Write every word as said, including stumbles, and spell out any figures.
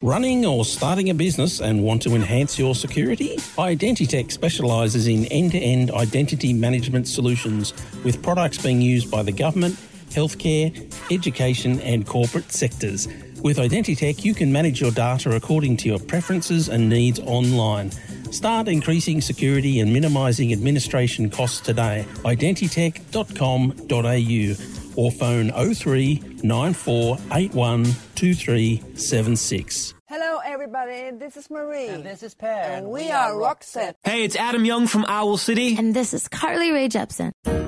Running or starting a business and want to enhance your security? Identitech specialises in end-to-end identity management solutions with products being used by the government, healthcare, education and corporate sectors. With Identitech, you can manage your data according to your preferences and needs online. Start increasing security and minimising administration costs today. identitech dot com dot a u or phone oh three nine four eight one two three seven six. Hello everybody, this is Marie. And this is Per. And we are Roxette. Hey, it's Adam Young from Owl City. And this is Carly Rae Jepsen.